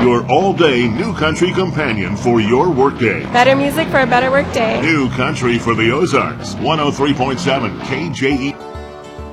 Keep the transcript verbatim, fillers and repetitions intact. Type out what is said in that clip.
your all-day new country companion for your workday. Better music for a better workday. New country for the Ozarks. one oh three point seven K J E.